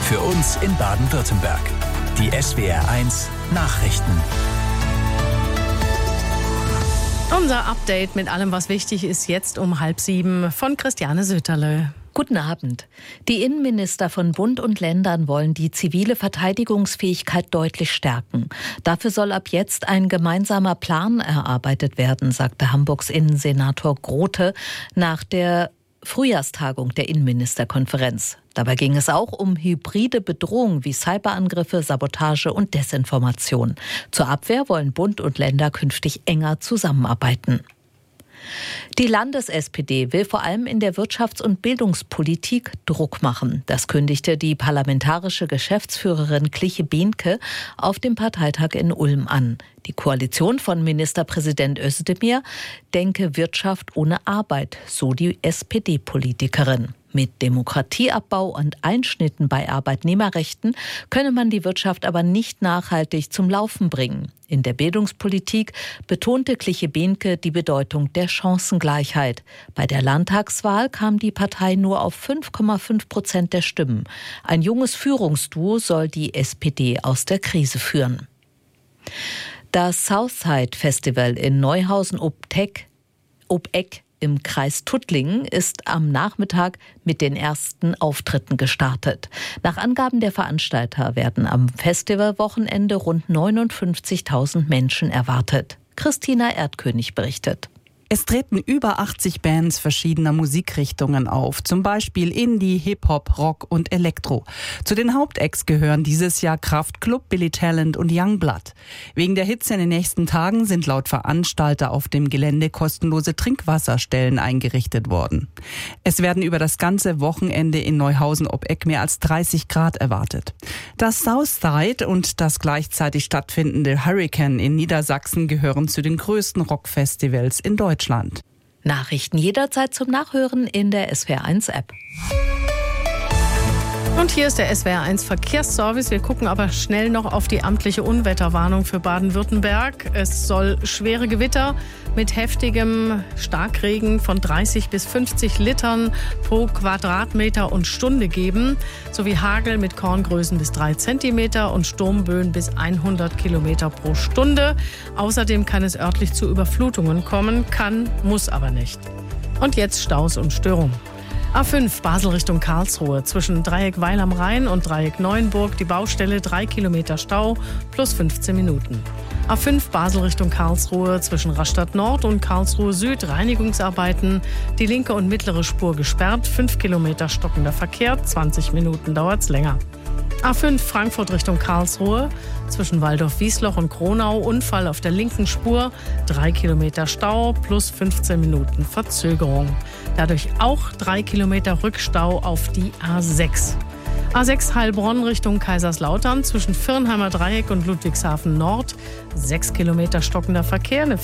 Für uns in Baden-Württemberg. Die SWR1 Nachrichten. Unser Update mit allem, was wichtig ist, jetzt um 6:30 von Christiane Söterle. Guten Abend. Die Innenminister von Bund und Ländern wollen die zivile Verteidigungsfähigkeit deutlich stärken. Dafür soll ab jetzt ein gemeinsamer Plan erarbeitet werden, sagte Hamburgs Innensenator Grote nach der Frühjahrstagung der Innenministerkonferenz. Dabei ging es auch um hybride Bedrohungen wie Cyberangriffe, Sabotage und Desinformation. Zur Abwehr wollen Bund und Länder künftig enger zusammenarbeiten. Die Landes-SPD will vor allem in der Wirtschafts- und Bildungspolitik Druck machen. Das kündigte die parlamentarische Geschäftsführerin Cliche-Behnke auf dem Parteitag in Ulm an. Die Koalition von Ministerpräsident Özdemir denke Wirtschaft ohne Arbeit, so die SPD-Politikerin. Mit Demokratieabbau und Einschnitten bei Arbeitnehmerrechten könne man die Wirtschaft aber nicht nachhaltig zum Laufen bringen. In der Bildungspolitik betonte Cliche-Behnke die Bedeutung der Chancengleichheit. Bei der Landtagswahl kam die Partei nur auf 5,5% der Stimmen. Ein junges Führungsduo soll die SPD aus der Krise führen. Das Southside Festival in Neuhausen-ob-Eck im Kreis Tuttlingen ist am Nachmittag mit den ersten Auftritten gestartet. Nach Angaben der Veranstalter werden am Festivalwochenende rund 59.000 Menschen erwartet. Christina Erdkönig berichtet. Es treten über 80 Bands verschiedener Musikrichtungen auf, zum Beispiel Indie, Hip-Hop, Rock und Elektro. Zu den Hauptacts gehören dieses Jahr Kraftklub, Billy Talent und Youngblood. Wegen der Hitze in den nächsten Tagen sind laut Veranstalter auf dem Gelände kostenlose Trinkwasserstellen eingerichtet worden. Es werden über das ganze Wochenende in Neuhausen-ob-Eck mehr als 30 Grad erwartet. Das Southside und das gleichzeitig stattfindende Hurricane in Niedersachsen gehören zu den größten Rockfestivals in Deutschland. Nachrichten jederzeit zum Nachhören in der SWR1-App. Und hier ist der SWR1 Verkehrsservice. Wir gucken aber schnell noch auf die amtliche Unwetterwarnung für Baden-Württemberg. Es soll schwere Gewitter mit heftigem Starkregen von 30 bis 50 Litern pro Quadratmeter und Stunde geben, sowie Hagel mit Korngrößen bis 3 Zentimeter und Sturmböen bis 100 Kilometer pro Stunde. Außerdem kann es örtlich zu Überflutungen kommen, muss aber nicht. Und jetzt Staus und Störungen. A5 Basel Richtung Karlsruhe zwischen Dreieck Weil am Rhein und Dreieck Neuenburg die Baustelle 3 Kilometer Stau plus 15 Minuten. A5 Basel Richtung Karlsruhe zwischen Rastatt Nord und Karlsruhe Süd Reinigungsarbeiten, die linke und mittlere Spur gesperrt, 5 Kilometer stockender Verkehr, 20 Minuten dauert's länger. A5 Frankfurt Richtung Karlsruhe zwischen Waldorf-Wiesloch und Kronau Unfall auf der linken Spur, 3 Kilometer Stau plus 15 Minuten Verzögerung. Dadurch auch 3 Kilometer Rückstau auf die A6. A6 Heilbronn Richtung Kaiserslautern zwischen Firnheimer Dreieck und Ludwigshafen Nord, 6 Kilometer stockender Verkehr.